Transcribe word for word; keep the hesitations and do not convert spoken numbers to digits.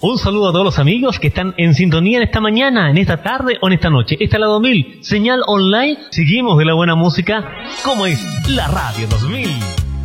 Un saludo a todos los amigos que están en sintonía en esta mañana, en esta tarde o en esta noche. Esta es la dos mil, señal online. Seguimos de la buena música, como es la Radio dos mil.